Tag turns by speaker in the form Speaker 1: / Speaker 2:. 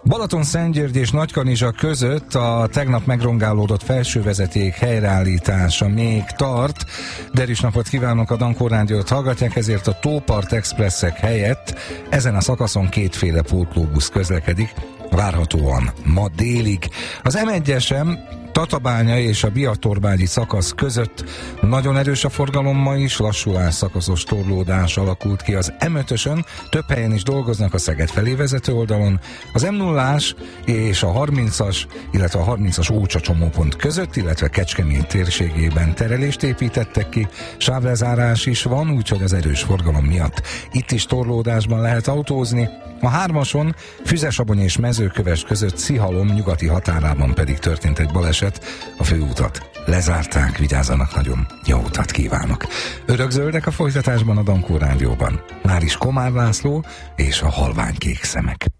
Speaker 1: Balatonszentgyörgy és Nagykanizsa között a tegnap megrongálódott felsővezeték helyreállítása még tart. Derűs napot kívánok, a Dankó Rádiót hallgatják, ezért a Tópart Expresszek helyett ezen a szakaszon kétféle pótlóbusz közlekedik, várhatóan ma délig. Az M1-esen Tatabánya és a Biatorbányi szakasz között nagyon erős a forgalom ma is, lassulás, szakaszos torlódás alakult ki. Az M5-ösön több helyen is dolgoznak a Szeged felé vezető oldalon. Az M0-ás és a 30-as, illetve a 30-as Ócsa csomópont között, illetve Kecskemét térségében terelést építettek ki. Sávlezárás is van, úgyhogy az erős forgalom miatt itt is torlódásban lehet autózni. A 3-ason Füzesabony és Mezőköves között Szihalom nyugati határában pedig történt egy baleset. A főútat lezárták, vigyázzanak nagyon, jó utat kívánok. Örökzöldek a folytatásban a Dankó Rádióban. Már is Komár László és a halványkék szemek.